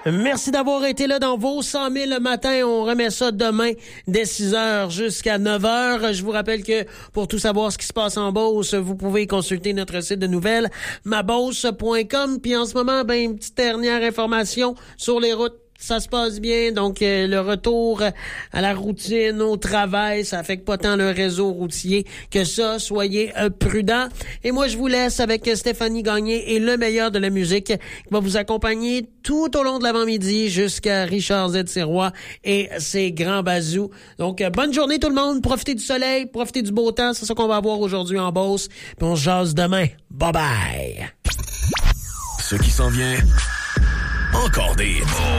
Merci d'avoir été là dans vos 100 000 le matin. On remet ça demain dès 6 heures jusqu'à 9 heures. Je vous rappelle que pour tout savoir ce qui se passe en Beauce, vous pouvez consulter notre site de nouvelles, mabeauce.com. Puis en ce moment, une petite dernière information sur les routes. Ça se passe bien, donc le retour à la routine, au travail, ça affecte pas tant le réseau routier que ça. Soyez prudents. Et moi, je vous laisse avec Stéphanie Gagné et le meilleur de la musique qui va vous accompagner tout au long de l'avant-midi jusqu'à Richard Z. Sirois et ses grands bazous. Donc, bonne journée tout le monde. Profitez du soleil, profitez du beau temps. C'est ça qu'on va avoir aujourd'hui en Beauce. Puis on se jase demain. Bye bye. Ce qui s'en vient, encore des